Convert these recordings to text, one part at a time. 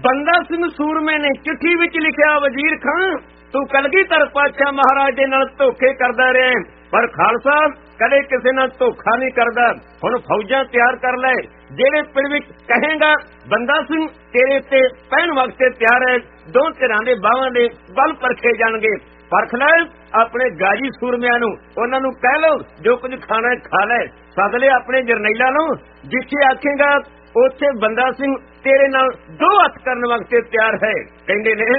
ਬੰਦਾ ਸਿੰਘ ਸੂਰਮੇ ਨੇ ਚਿੱਠੀ ਵਿੱਚ ਲਿਖਿਆ, ਵਜ਼ੀਰ ਖਾਂ ਤੂੰ ਕਲਗੀਧਰ ਪਾਤਸ਼ਾਹ ਮਹਾਰਾਜ ਦੇ ਨਾਲ ਧੋਖੇ ਕਰਦਾ ਰਿਹਾ, ਪਰ ਖਾਲਸਾ ਕਦੇ ਕਿਸੇ ਨਾਲ ਧੋਖਾ ਨਹੀਂ ਕਰਦਾ। ਹੁਣ ਫੌਜਾਂ ਤਿਆਰ ਕਰ ਲੈ, ਜਿਹੜੇ ਪਿੰਡ ਵਿੱਚ ਕਹੇਗਾ ਬੰਦਾ ਸਿੰਘ ਤੇਰੇ ਤੇ ਪਹਿਣ ਵਾਸਤੇ ਤਿਆਰ ਹੈ। ਦੋ ਧਿਰਾਂ ਦੇ ਬਾਹਾਂ ਦੇ ਬਲ ਪਰਖੇ ਜਾਣਗੇ। ਪਰਖ ਲੈ ਆਪਣੇ ਗਾਜੀ ਸੂਰਮਿਆਂ ਨੂੰ, ਉਹਨਾਂ ਨੂੰ ਕਹਿ ਲਓ ਜੋ ਕੁਝ ਖਾਣਾ ਖਾ ਲੈ। ਸੱਦ ਲੈ ਆਪਣੇ ਜਰਨੈਲਾਂ ਨੂੰ, ਜਿੱਥੇ ਆਖੇਗਾ ਉੱਥੇ ਬੰਦਾ ਸਿੰਘ ਤੇਰੇ ਨਾਲ ਦੋ ਹੱਥ ਕਰਨ ਵਾਸਤੇ ਤਿਆਰ ਹੈ। ਕਹਿੰਦੇ ਨੇ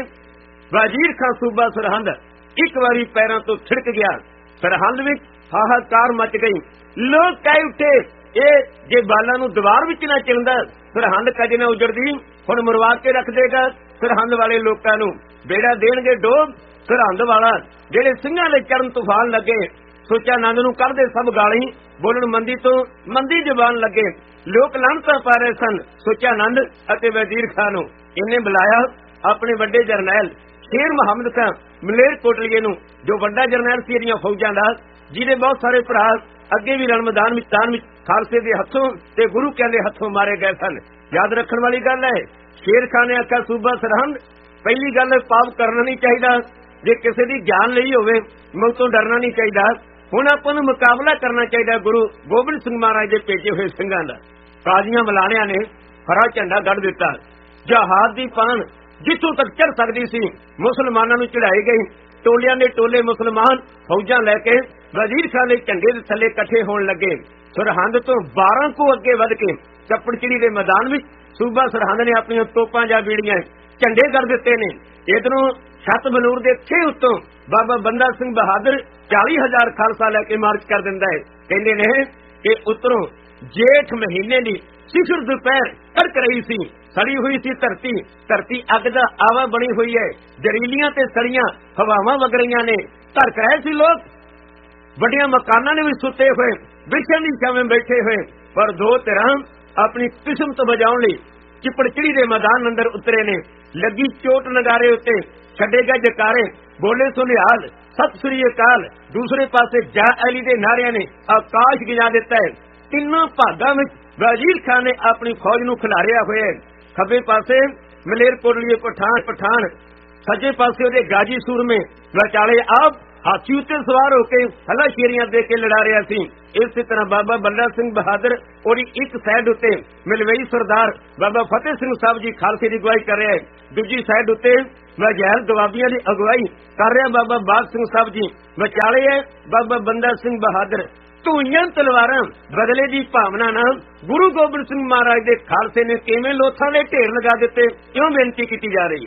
ਵਜ਼ੀਰ ਖਾਂ ਸੂਬਾ ਸਰਹੰਦ ਇੱਕ ਵਾਰੀ ਪੈਰਾਂ ਤੋਂ ਥਿੜਕ ਗਿਆ। ਸਰਹੰਦ ਵਿੱਚ ਹਾਹਾਕਾਰ ਮਚ ਗਈ। ਲੋਕ ਕਹਿ ਉੱਠੇ, ਇਹ ਜੇ ਬਾਲਾਂ ਨੂੰ ਦੀਵਾਰ ਵਿੱਚ ਨਾ ਚਿੰਦਾ ਸਰਹੰਦ ਕਦੇ ਨਾ ਉਜੜਦੀ। ਹੁਣ ਮਰਵਾ ਕੇ ਰੱਖ ਦੇਗਾ ਸਰਹੰਦ ਵਾਲੇ ਲੋਕਾਂ ਨੂੰ, ਬੇੜਾ ਦੇਣਗੇ ਡੋਬ। ਸਰਹੰਦ ਵਾਲਾ ਜਿਹੜੇ ਸਿੰਘਾਂ ਦੇ ਚਰਨ ਤੂਫਾਨ ਲੱਗੇ, ਸੋਚਿਆ ਨੰਦ ਨੂੰ ਕਰਦੇ ਸਭ ਗਾਲੀ, ਬੋਲਣ ਮੰਦੀ ਤੋਂ ਮੰਦੀ ਜ਼ਬਾਨ ਲੱਗੇ। ਲੋਕ ਲਾਹਨਤਾਂ ਪਾ ਰਹੇ ਸਨ। ਸੋਚਿਆ ਨੰਦ ਅਤੇ ਵਜ਼ੀਰ ਖਾਂ ਨੂੰ। ਇਹਨੇ ਬੁਲਾਇਆ ਆਪਣੇ ਵੱਡੇ ਜਰਨੈਲ ਸ਼ੇਰ ਮੁਹੰਮਦ ਖਾਂ ਮਲੇਰ ਕੋਟਲੀਏ ਨੂੰ, ਜੋ ਵੱਡਾ ਜਰਨੈਲ ਸੀ ਇਹਦੀਆਂ ਫੌਜਾਂ ਦਾ, ਜਿਹਦੇ ਬਹੁਤ ਸਾਰੇ ਭਰਾ ਅੱਗੇ ਵੀ ਰਣ ਮੈਦਾਨ ਵਿੱਚ ਖਾਲਸੇ ਦੇ ਹੱਥੋਂ ਤੇ ਗੁਰੂ ਕਿਆਂ ਦੇ ਹੱਥੋਂ ਮਾਰੇ ਗਏ ਸਨ। ਯਾਦ ਰੱਖਣ ਵਾਲੀ ਗੱਲ ਹੈ, ਸ਼ੇਰ ਖਾਂ ਨੇ ਆਖਿਆ ਸੂਬਾ ਸਰਹੰਦ ਪਹਿਲੀ ਗੱਲ ਪਾਪ ਕਰਨਾ ਨਹੀਂ ਚਾਹੀਦਾ। ਜੇ ਕਿਸੇ ਦੀ ਜਾਨ ਲਈ ਹੋਵੇ ਮੌਤ ਤੋਂ ਡਰਨਾ ਨਹੀਂ ਚਾਹੀਦਾ। ਹੁਣ ਆਪਾਂ ਨੂੰ ਮੁਕਾਬਲਾ ਕਰਨਾ ਚਾਹੀਦਾ ਗੁਰੂ ਗੋਬਿੰਦ ਸਿੰਘ ਮਹਾਰਾਜ ਦੇ ਭੇਜੇ ਹੋਏ ਸਿੰਘਾਂ ਦਾ। ਕਾਜ਼ੀਆਂ ਮਲਾਣਿਆਂ ਨੇ ਹਰਾ ਝੰਡਾ ਗੱਡ ਦਿੱਤਾ। ਜਹਾਜ਼ ਦੀ ਪਾਨ ਜਿੱਥੋਂ ਤੱਕ ਚੜ ਸਕਦੀ ਸੀ ਮੁਸਲਮਾਨਾਂ ਨੂੰ ਚੜਾਈ ਗਈ। ਟੋਲਿਆਂ ਦੇ ਟੋਲੇ ਮੁਸਲਮਾਨ ਫੌਜਾਂ ਲੈ ਕੇ ਵਜ਼ੀਰ ਖਾਂ ਦੇ ਝੰਡੇ ਦੇ ਥੱਲੇ ਇਕੱਠੇ ਹੋਣ ਲੱਗੇ। ਸਰਹੰਦ ਤੋਂ 12 ਕੋ ਅੱਗੇ ਵੱਧ ਕੇ ਚੱਪੜਚਿੜੀ ਦੇ ਮੈਦਾਨ ਵਿੱਚ ਸੂਬਾ ਸਰਹੰਦ ਨੇ ਆਪਣੀਆਂ ਤੋਪਾਂ ਜਾਂ ਬੀੜੀਆਂ ਝੰਡੇ ਕਰ ਦਿੱਤੇ ਨੇ। ਇਧਰੋਂ ਛੱਤ ਬਨੂਰ ਦੇ ਛੇ ਉੱਤੋਂ ਬਾਬਾ ਬੰਦਾ ਸਿੰਘ ਬਹਾਦਰ 40,000 ਖਾਲਸਾ ਲੈ ਕੇ ਮਾਰਚ ਕਰ ਦਿੰਦਾ ਹੈ। ਕਹਿੰਦੇ ਨੇ ਕਿ ਉੱਤਰੋਂ ਜੇਠ ਮਹੀਨੇ ਦੀ ਸਿਖਰ ਦੁਪਹਿਰ ਕੜਕ ਰਹੀ ਸੀ। ਸੜੀ ਹੋਈ ਸੀ ਧਰਤੀ ਅੱਗ ਦਾ ਆਵਾ ਬਣੀ ਹੋਈ ਹੈ। ਜ਼ਰੀਲੀਆਂ ਤੇ ਸੜੀਆਂ ਹਵਾਵਾਂ ਵਗ ਰਹੀਆਂ ਨੇ। ਧੜਕ ਰਹੇ ਸੀ ਲੋਕ, ਵੱਡੀਆਂ ਮਕਾਨਾਂ ਨੇ ਵੀ ਸੁੱਤੇ ਹੋਏ, ਵਿਛਿਆਂ ਦੀ ਛਾਵੇਂ ਬੈਠੇ ਹੋਏ। ਪਰ ਦੋ ਧਿਰਾਂ ਆਪਣੀ ਕਿਸਮਤ ਬਚਾਉਣ ਲਈ ਚਿਪੜਚਿੜੀ ਦੇ ਮੈਦਾਨ ਅੰਦਰ ਉਤਰੇ ਨੇ। ਲੱਗੀ ਚੋਟ ਨਗਾਰੇ ਉੱਤੇ, ਛੱਡੇਗਾ ਜਕਾਰੇ, ਬੋਲੇ ਸੁਨਿਹਾਲ ਸਤਿ ਸ੍ਰੀ ਅਕਾਲ। ਦੂਸਰੇ ਪਾਸੇ ਜਾ ਅਲੀ ਦੇ ਨਾਰਿਆਂ ਨੇ ਆਕਾਸ਼ ਗਿਜਾ ਦਿੱਤਾ ਹੈ। ਤਿੰਨਾਂ ਭਾਗਾਂ ਵਿੱਚ ਵਜ਼ੀਰ ਖਾਂ ਨੇ ਆਪਣੀ ਫੌਜ ਨੂੰ ਖਿਲਾਰਿਆ ਹੋਇਆ ਹੈ। ਖੱਬੇ ਪਾਸੇ ਮਲੇਰ ਕੋਟਲੀਏ ਪਠਾਨ, ਸੱਜੇ ਪਾਸੇ ਉਹਦੇ ਗਾਜੀ ਸੂਰਮੇ, ਵਿਚਾਲੇ ਆਪ ਹਾਥੀ ਉੱਤੇ ਸਵਾਰ ਹੋ ਕੇ ਹਲਾਸ਼ੇਰੀਆਂ ਦੇ ਕੇ ਲੜਾ ਰਿਹਾ ਸੀ। ਇਸੇ ਤਰ੍ਹਾਂ ਬਾਬਾ ਬੰਦਾ ਸਿੰਘ ਬਹਾਦਰ ਉਹਦੀ ਇੱਕ ਸਾਈਡ ਉੱਤੇ ਮਿਲਵਈ ਸਰਦਾਰ ਬਾਬਾ ਫਤਿਹ ਸਿੰਘ ਸਾਹਿਬ ਜੀ ਖਾਲਸੇ ਦੀ ਅਗਵਾਈ ਕਰ ਰਿਹਾ ਹੈ। ਦੂਜੀ ਸਾਈਡ ਉੱਤੇ ਮਜੈਲ ਦਵਾਬੀਆਂ ਦੀ ਅਗਵਾਈ ਕਰ ਰਿਹਾ ਬਾਬਾ ਬਾਗ ਸਿੰਘ ਸਾਹਿਬ ਜੀ। ਵਿਚਾਲੇ ਹੈ ਬਾਬਾ ਬੰਦਾ ਸਿੰਘ ਬਹਾਦਰ। ਧੂਈਆਂ ਤਲਵਾਰਾਂ ਬਦਲੇ ਦੀ ਭਾਵਨਾ ਨਾਲ ਗੁਰੂ ਗੋਬਿੰਦ ਸਿੰਘ ਮਹਾਰਾਜ ਦੇ ਖਾਲਸੇ ਨੇ ਕਿਵੇਂ ਲੋਥਾਂ ਦੇ ਢੇਰ ਲਗਾ ਦਿੱਤੇ, ਕਿਉਂ ਬੇਨਤੀ ਕੀਤੀ ਜਾ ਰਹੀ ਹੈ।